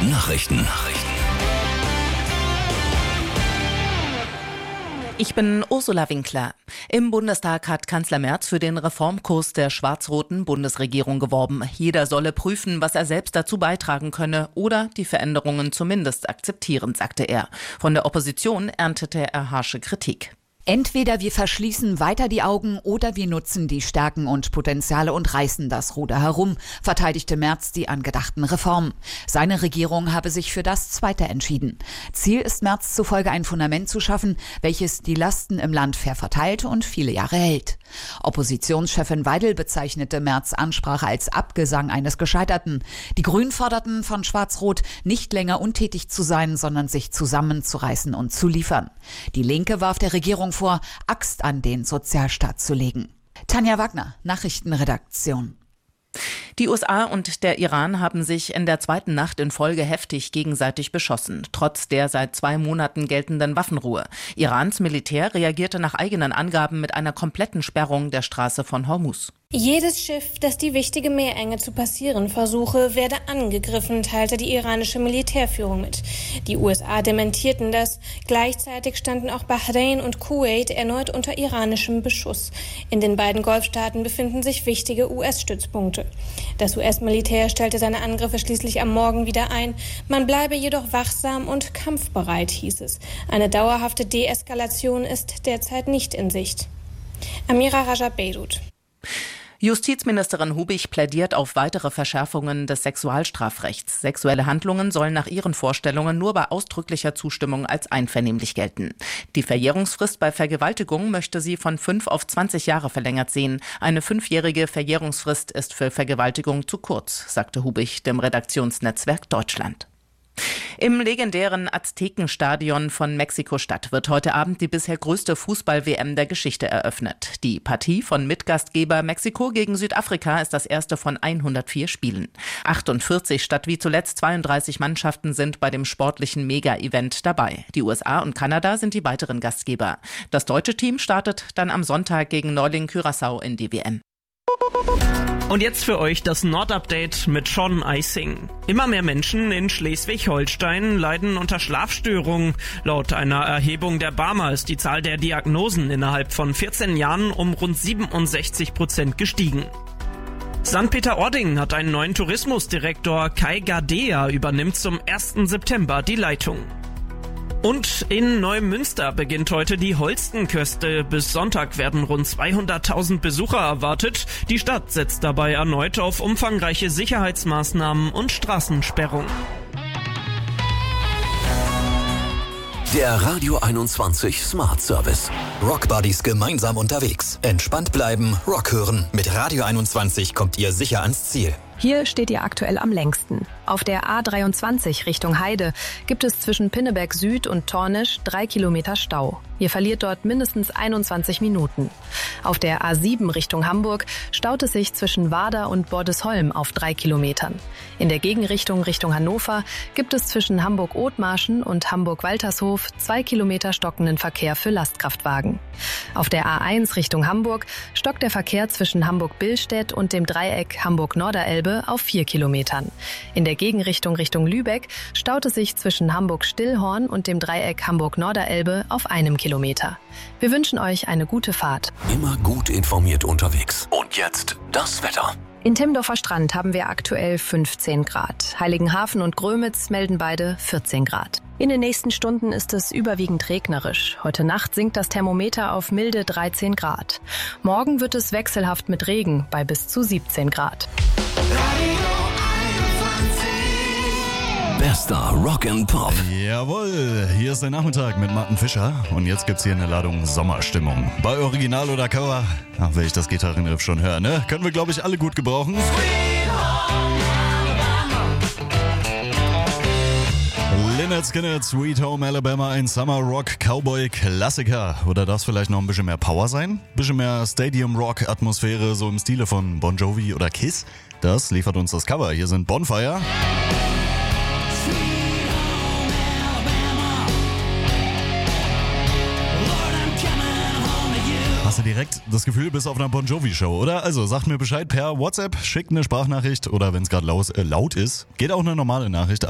Nachrichten. Ich bin Ursula Winkler. Im Bundestag hat Kanzler Merz für den Reformkurs der schwarz-roten Bundesregierung geworben. Jeder solle prüfen, was er selbst dazu beitragen könne oder die Veränderungen zumindest akzeptieren, sagte er. Von der Opposition erntete er harsche Kritik. Entweder wir verschließen weiter die Augen oder wir nutzen die Stärken und Potenziale und reißen das Ruder herum, verteidigte Merz die angedachten Reformen. Seine Regierung habe sich für das Zweite entschieden. Ziel ist Merz zufolge ein Fundament zu schaffen, welches die Lasten im Land fair verteilt und viele Jahre hält. Oppositionschefin Weidel bezeichnete Merz' Ansprache als Abgesang eines Gescheiterten. Die Grünen forderten von Schwarz-Rot, nicht länger untätig zu sein, sondern sich zusammenzureißen und zu liefern. Die Linke warf der Regierung vor, Axt an den Sozialstaat zu legen. Tanja Wagner, Nachrichtenredaktion. Die USA und der Iran haben sich in der zweiten Nacht in Folge heftig gegenseitig beschossen, trotz der seit 2 Monaten geltenden Waffenruhe. Irans Militär reagierte nach eigenen Angaben mit einer kompletten Sperrung der Straße von Hormuz. Jedes Schiff, das die wichtige Meerenge zu passieren versuche, werde angegriffen, teilte die iranische Militärführung mit. Die USA dementierten das. Gleichzeitig standen auch Bahrain und Kuwait erneut unter iranischem Beschuss. In den beiden Golfstaaten befinden sich wichtige US-Stützpunkte. Das US-Militär stellte seine Angriffe schließlich am Morgen wieder ein. Man bleibe jedoch wachsam und kampfbereit, hieß es. Eine dauerhafte Deeskalation ist derzeit nicht in Sicht. Amira Raja, Beirut. Justizministerin Hubich plädiert auf weitere Verschärfungen des Sexualstrafrechts. Sexuelle Handlungen sollen nach ihren Vorstellungen nur bei ausdrücklicher Zustimmung als einvernehmlich gelten. Die Verjährungsfrist bei Vergewaltigung möchte sie von 5 auf 20 Jahre verlängert sehen. Eine 5-jährige Verjährungsfrist ist für Vergewaltigung zu kurz, sagte Hubich dem Redaktionsnetzwerk Deutschland. Im legendären Aztekenstadion von Mexiko-Stadt wird heute Abend die bisher größte Fußball-WM der Geschichte eröffnet. Die Partie von Mitgastgeber Mexiko gegen Südafrika ist das erste von 104 Spielen. 48 statt wie zuletzt 32 Mannschaften sind bei dem sportlichen Mega-Event dabei. Die USA und Kanada sind die weiteren Gastgeber. Das deutsche Team startet dann am Sonntag gegen Neuling Curaçao in die WM. Und jetzt für euch das Nordupdate mit Sean Eising. Immer mehr Menschen in Schleswig-Holstein leiden unter Schlafstörungen. Laut einer Erhebung der BARMER ist die Zahl der Diagnosen innerhalb von 14 Jahren um rund 67% gestiegen. St. Peter-Ording hat einen neuen Tourismusdirektor. Kai Gardea übernimmt zum 1. September die Leitung. Und in Neumünster beginnt heute die Holstenköste. Bis Sonntag werden rund 200.000 Besucher erwartet. Die Stadt setzt dabei erneut auf umfangreiche Sicherheitsmaßnahmen und Straßensperrung. Der Radio 21 Smart Service. Rockbuddies gemeinsam unterwegs. Entspannt bleiben, Rock hören. Mit Radio 21 kommt ihr sicher ans Ziel. Hier steht ihr aktuell am längsten. Auf der A23 Richtung Heide gibt es zwischen Pinneberg Süd und Tornisch 3 Kilometer Stau. Ihr verliert dort mindestens 21 Minuten. Auf der A7 Richtung Hamburg staut es sich zwischen Warder und Bordesholm auf 3 Kilometern. In der Gegenrichtung Richtung Hannover gibt es zwischen Hamburg-Othmarschen und Hamburg-Waltershof 2 Kilometer stockenden Verkehr für Lastkraftwagen. Auf der A1 Richtung Hamburg stockt der Verkehr zwischen Hamburg-Billstedt und dem Dreieck Hamburg-Norderelbe auf 4 Kilometern. In der Gegenrichtung Richtung Lübeck staut es sich zwischen Hamburg-Stillhorn und dem Dreieck Hamburg-Norderelbe auf 1 Kilometer. Wir wünschen euch eine gute Fahrt. Immer gut informiert unterwegs. Und jetzt das Wetter. In Timmendorfer Strand haben wir aktuell 15 Grad. Heiligenhafen und Grömitz melden beide 14 Grad. In den nächsten Stunden ist es überwiegend regnerisch. Heute Nacht sinkt das Thermometer auf milde 13 Grad. Morgen wird es wechselhaft mit Regen bei bis zu 17 Grad. Bester Rock and Pop. Jawohl, hier ist der Nachmittag mit Martin Fischer und jetzt gibt's hier eine Ladung Sommerstimmung. Bei Original oder Cover, wenn ich das Gitarrenriff schon höre, ne? Können wir, glaube ich, alle gut gebrauchen. Lynyrd Skynyrd, Sweet Home Alabama, ein Summer Rock Cowboy Klassiker. Oder darf es vielleicht noch ein bisschen mehr Power sein? Ein bisschen mehr Stadium Rock Atmosphäre, so im Stile von Bon Jovi oder Kiss? Das liefert uns das Cover. Hier sind Bonfire. Hast du direkt das Gefühl, bist auf einer Bon Jovi-Show, oder? Also sagt mir Bescheid per WhatsApp, schickt eine Sprachnachricht oder wenn es gerade laut ist, geht auch eine normale Nachricht.